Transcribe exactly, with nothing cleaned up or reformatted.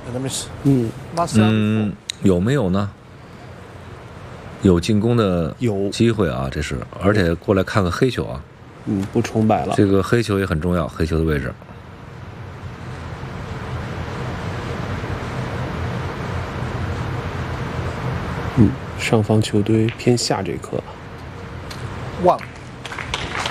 嗯嗯，有没有呢？有进攻的有机会啊，这是，而且过来看个黑球啊。 嗯，不重摆了。 这个黑球也很重要，黑球的位置。 嗯，上方球队偏下这颗。 One。